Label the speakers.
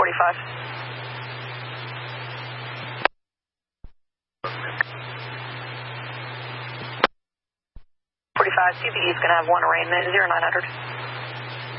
Speaker 1: 45. 45, CBE is going to have one arraignment, 0900.